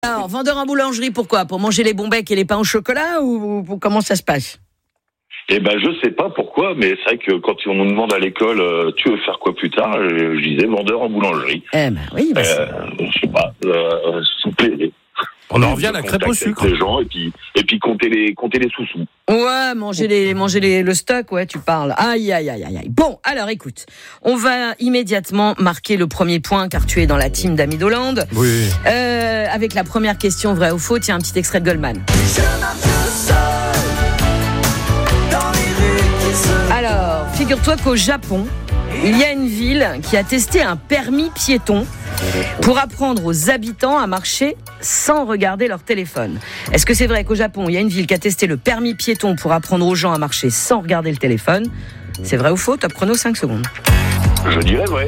Alors, vendeur en boulangerie, pourquoi ? Pour manger les bons becs et les pains au chocolat ou comment ça se passe ? Eh ben, je sais pas pourquoi, mais c'est vrai que quand on nous demande à l'école, tu veux faire quoi plus tard, je disais vendeur en boulangerie. Eh ben oui, je sais pas, s'il vous plaît. On en revient à la crêpe au sucre. Les gens et puis compter les sous-sous. Ouais, manger le stock, ouais, tu parles. Aïe. Bon, alors écoute, on va immédiatement marquer le premier point car tu es dans la team d'Ami Doland. Oui. Avec la première question, vrai ou faux, tiens, un petit extrait de Goldman. Alors, figure-toi qu'au Japon, il y a une ville qui a testé un permis piéton pour apprendre aux habitants à marcher sans regarder leur téléphone. Est-ce que c'est vrai qu'au Japon, il y a une ville qui a testé le permis piéton pour apprendre aux gens à marcher sans regarder le téléphone ? C'est vrai ou faux ? Top chrono, 5 secondes. Je dirais vrai.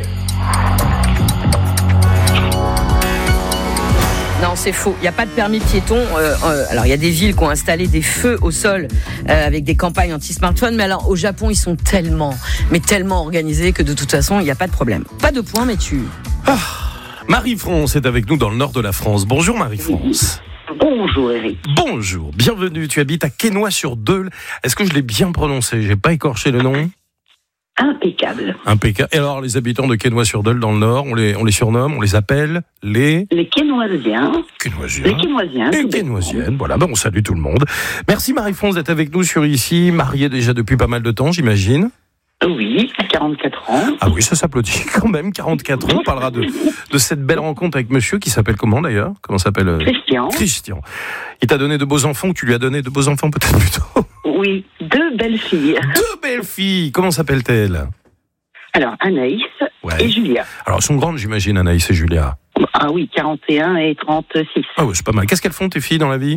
Non, c'est faux. Il n'y a pas de permis piéton. Alors, il y a des villes qui ont installé des feux au sol avec des campagnes anti-smartphone. Mais alors, au Japon, ils sont tellement organisés que de toute façon, il n'y a pas de problème. Pas de point, mais tu... Marie-France est avec nous dans le nord de la France. Bonjour Marie-France. Bonjour Eric. Bonjour, bienvenue. Tu habites à Quesnoy-sur-Deûle. Est-ce que je l'ai bien prononcé ? J'ai pas écorché le nom ? Impeccable. Impeccable. Et alors, les habitants de Quesnoy-sur-Deûle dans le nord, on les surnomme, on les appelle les Quesnoisiens. Les Quesnoisiens. Les Quesnoisiennes. Voilà, on salue tout le monde. Merci Marie-France d'être avec nous sur ici, mariée déjà depuis pas mal de temps, j'imagine. Oui, à 44 ans. Ah oui, ça s'applaudit quand même, 44 ans. On parlera de cette belle rencontre avec monsieur qui s'appelle comment d'ailleurs ? Comment s'appelle Christian. Il t'a donné de beaux enfants ou tu lui as donné de beaux enfants peut-être plutôt ? Oui, 2 belles filles. 2 belles filles. Comment s'appellent-elles ? Alors, Anaïs et Julia. Alors, elles sont grandes, j'imagine, Anaïs et Julia. Ah oui, 41 et 36. Ah oui, c'est pas mal. Qu'est-ce qu'elles font, tes filles, dans la vie ?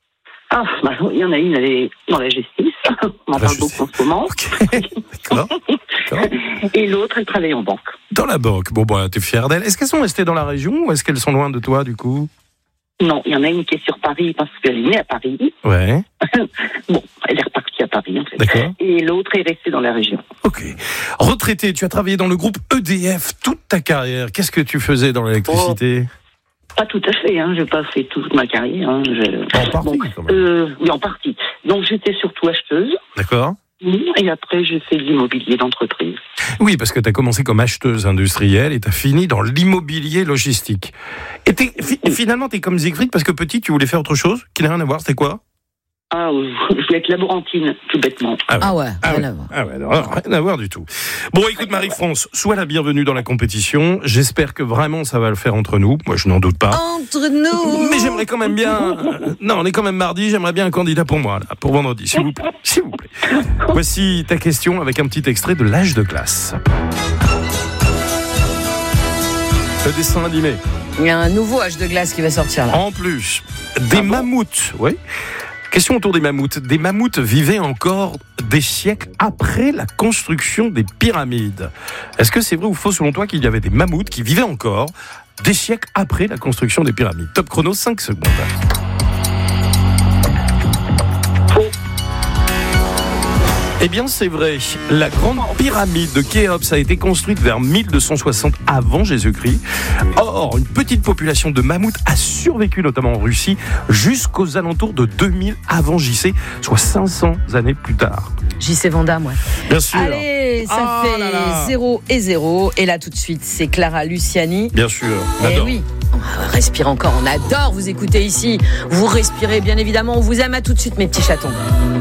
Il y en a une, elle est dans la justice. On en parle beaucoup en ce moment. Ok, d'accord. Et l'autre, elle travaille en banque. Dans la banque. Bon, t'es fière d'elle. Est-ce qu'elles sont restées dans la région ou est-ce qu'elles sont loin de toi, du coup ? Non, il y en a une qui est sur Paris parce qu'elle est née à Paris. Ouais. Bon, elle est repartie à Paris, en fait. D'accord. Et l'autre est restée dans la région. Ok. Retraité, tu as travaillé dans le groupe EDF toute ta carrière. Qu'est-ce que tu faisais dans l'électricité ? Pas tout à fait, j'ai pas fait toute ma carrière. En partie, quand même. Oui, en partie. Donc j'étais surtout acheteuse. D'accord. Et après, j'ai fait de l'immobilier d'entreprise. Oui, parce que tu as commencé comme acheteuse industrielle et tu as fini dans l'immobilier logistique. Et finalement, tu es comme Siegfried parce que petit, tu voulais faire autre chose qui n'a rien à voir, c'était quoi ? Je voulais être laborantine, tout bêtement. Rien à voir. Rien à voir du tout. Bon, écoute Marie-France, sois la bienvenue dans la compétition. J'espère que vraiment ça va le faire entre nous. Moi, je n'en doute pas. Entre nous. Mais j'aimerais quand même bien... Non, on est quand même mardi, j'aimerais bien un candidat pour moi, là, pour vendredi, s'il vous plaît. S'il vous plaît. Voici ta question avec un petit extrait de l'âge de glace. Le dessin animé. Il y a un nouveau âge de glace qui va sortir là. En plus, des mammouths, oui. Question autour des mammouths. Des mammouths vivaient encore des siècles après la construction des pyramides. Est-ce que c'est vrai ou faux selon toi qu'il y avait des mammouths qui vivaient encore des siècles après la construction des pyramides ? Top chrono, 5 secondes. Eh bien, c'est vrai. La grande pyramide de Khéops a été construite vers 1260 avant Jésus-Christ. Or, une petite population de mammouths a survécu, notamment en Russie, jusqu'aux alentours de 2000 avant JC, soit 500 années plus tard. JC Vandame, ouais. Bien sûr. Allez, ça fait 0 et 0. Et là, tout de suite, c'est Clara Luciani. Bien sûr. Et oui. On respire encore. On adore vous écouter ici. Vous respirez, bien évidemment. On vous aime. À tout de suite, mes petits chatons.